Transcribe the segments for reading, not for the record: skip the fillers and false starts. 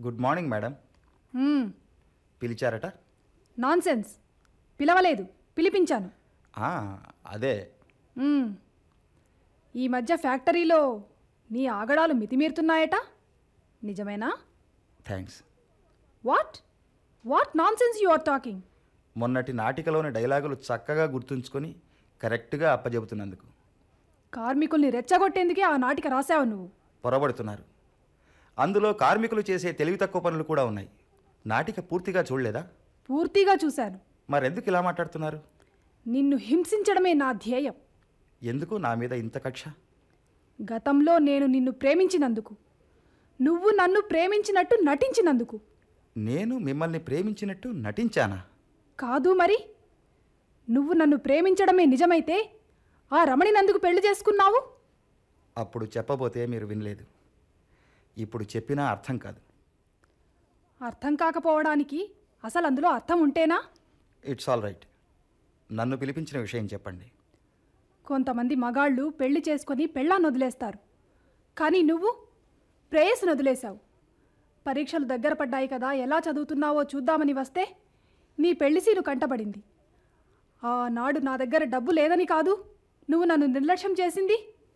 Good morning madam. పిలిచారట? Nonsense. పిలవలేదు, పిలిపించాను. అదే. ఈ మధ్య ఫ్యాక్టరీలో నీ ఆగడాలు మితిమీరుతున్నాయట, నిజమేనా? Thanks. What nonsense you are talking? మొన్నటి నాటికలోని డైలాగులు చక్కగా గుర్తుంచుకొని కరెక్ట్గా అప్పచెబుతున్నందుకు. కార్మికుల్ని రెచ్చగొట్టేందుకే ఆ నాటిక రాశావు నువ్వు. పొరబడుతున్నారు. అందులో కార్మికులు చేసే తెలివి తక్కువ పనులు కూడా ఉన్నాయి. నాటిక పూర్తిగా చూడలేదా? పూర్తిగా చూశాను. మరెందుకు ఇలా మాట్లాడుతున్నారు? నిన్ను హింసించడమే నా ధ్యేయం. ఎందుకు నా మీద ఇంత కక్ష? గతంలో నేను నిన్ను ప్రేమించినందుకు, నువ్వు నన్ను ప్రేమించినట్టు నటించినందుకు. నేను మిమ్మల్ని ప్రేమించినట్టు నటించానా? కాదు మరి. నువ్వు నన్ను ప్రేమించడమే నిజమైతే ఆ రమణినందుకు పెళ్లి చేసుకున్నావు? అప్పుడు చెప్పబోతే మీరు వినలేదు. ఇప్పుడు చెప్పినా అర్థం కాదు. అర్థం కాకపోవడానికి అసలు అందులో అర్థం ఉంటేనా? It's all right. నన్ను పిలిపించిన విషయం చెప్పండి. కొంతమంది మగాళ్ళు పెళ్లి చేసుకొని పెళ్ళాన్ని వదిలేస్తారు, కానీ నువ్వు ప్రేయస్సును వదిలేశావు. పరీక్షలు దగ్గర పడ్డాయి కదా, ఎలా చదువుతున్నావో చూద్దామని వస్తే నీ పెళ్లిసీను కంటపడింది. ఆనాడు నా దగ్గర డబ్బు లేదని కాదు నువ్వు నన్ను నిర్లక్ష్యం చేసింది.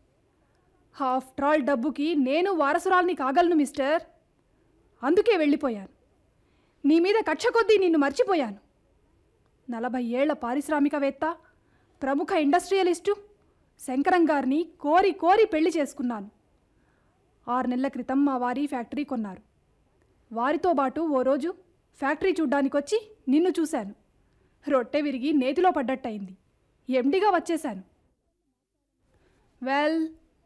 ఆఫ్టర్ ఆల్ డబ్బుకి నేను వారసురాల్ని కాగలను మిస్టర్. అందుకే వెళ్ళిపోయాను. నీ మీద కక్ష కొద్దీ నిన్ను మర్చిపోయాను. 40 ఏళ్ల పారిశ్రామికవేత్త, ప్రముఖ ఇండస్ట్రియలిస్టు శంకరం గారిని కోరి కోరి పెళ్లి చేసుకున్నాను. 6 నెలల క్రితం మా వారి ఫ్యాక్టరీ కొన్నారు. వారితో పాటు ఓ రోజు ఫ్యాక్టరీ చూడ్డానికి వచ్చి నిన్ను చూశాను. రొట్టె విరిగి నేతిలో పడ్డట్టయింది. ఎండిగా వచ్చేశాను. వెల్,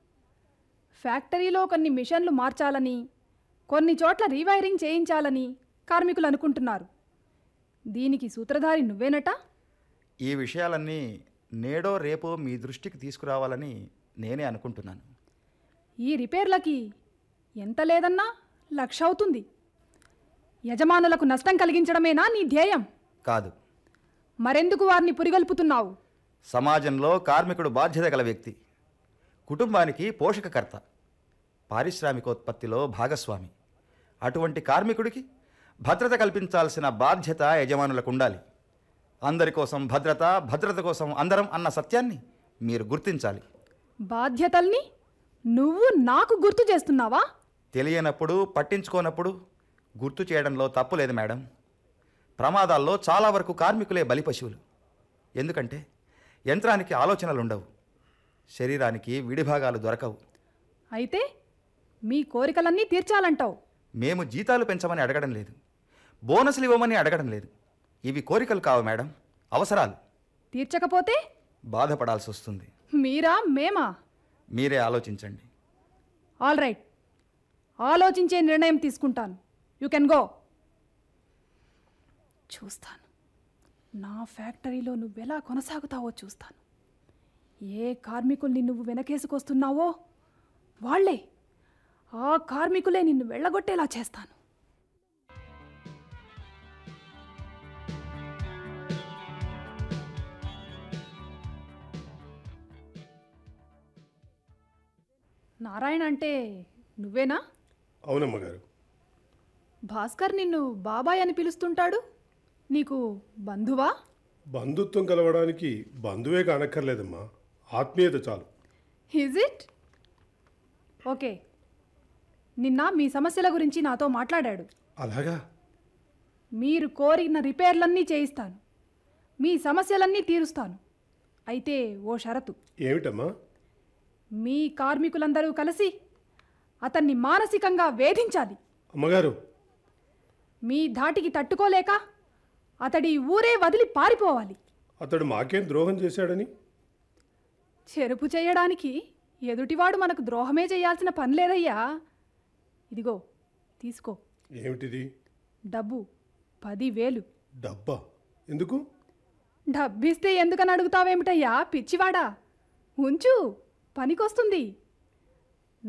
ఫ్యాక్టరీలో కొన్ని మిషన్లు మార్చాలని, కొన్ని చోట్ల రీవైరింగ్ చేయించాలని కార్మికులు అనుకుంటున్నారు. దీనికి సూత్రధారి నువ్వేనట? ఈ విషయాలన్నీ నేడో రేపో మీ దృష్టికి తీసుకురావాలని నేనే అనుకుంటున్నాను. ఈ రిపేర్లకి ఎంత లేదన్నా 1,00,000 అవుతుంది. యజమానులకు నష్టం కలిగించడమేనా నీ ధ్యేయం? కాదు. మరెందుకు వారిని పురిగల్పుతున్నావు? సమాజంలో కార్మికుడు బాధ్యత గల వ్యక్తి, కుటుంబానికి పోషకకర్త, పారిశ్రామికోత్పత్తిలో భాగస్వామి. అటువంటి కార్మికుడికి భద్రత కల్పించాల్సిన బాధ్యత యజమానులకు ఉండాలి. అందరి కోసం భద్రత, భద్రత కోసం అందరం అన్న సత్యాన్ని మీరు గుర్తించాలి. బాధ్యతల్ని నువ్వు నాకు గుర్తు చేస్తున్నావా? తెలియనప్పుడు, పట్టించుకోనప్పుడు గుర్తు చేయడంలో తప్పు లేదు మేడం. ప్రమాదాల్లో చాలా వరకు కార్మికులే బలి పశువులు. ఎందుకంటే యంత్రానికి ఆలోచనలు ఉండవు, శరీరానికి విడిభాగాలు దొరకవు. అయితే మీ కోరికలన్నీ తీర్చాలంటావు? మేము జీతాలు పెంచమని అడగడం లేదు, బోనస్లు ఇవ్వమని అడగడం లేదు. ఇవి కోరికలు కావు మేడం, అవసరాలు. తీర్చకపోతే బాధపడాల్సి వస్తుంది. మీరా, మేమా? మీరే ఆలోచించండి. ఆల్ రైట్, ఆలోచించే నిర్ణయం తీసుకుంటాను. You can go. చూస్తాను, నా ఫ్యాక్టరీలో నువ్వెలా కొనసాగుతావో చూస్తాను. ఏ కార్మికుల్ని నువ్వు వెనకేసుకొస్తున్నావో వాళ్లే, ఆ కార్మికులే నిన్ను వెళ్ళగొట్టేలా చేస్తాను. నారాయణ అంటే నువ్వేనా? అవునమ్మగారు. భాస్కర్ నిన్ను బాబాయ్ అని పిలుస్తుంటాడు. నీకు బంధువా? బంధుత్వం కలవడానికి బంధువే కానక్కర్లేదమ్మా, ఆత్మీయత చాలు. Is it? ఓకే, నిన్న మీ సమస్యల గురించి నాతో మాట్లాడాడు. అలాగా? మీరు కోరిన రిపేర్లన్నీ చేయిస్తాను, మీ సమస్యలన్నీ తీరుస్తాను. అయితే ఓ షరతు. ఏమిటమ్మా? మీ కార్మికులందరూ కలిసి అతన్ని మానసికంగా వేధించాలి. అమ్మగారు, మీ ధాటికి తట్టుకోలేక అతడి ఊరే వదిలి పారిపోవాలి. అతడు మాకేం ద్రోహం చేశాడని? చెరుపు చేయడానికి ఎదుటివాడు మనకు ద్రోహమే చేయాల్సిన పని లేదయ్యా. ఇదిగో తీసుకో. ఏమిటిది? డబ్బు 10,000. డబ్బా? ఎందుకు? డబ్బిస్తే ఎందుకని అడుగుతావేమిటయ్యా పిచ్చివాడా? ఉంచు, పనికొస్తుంది.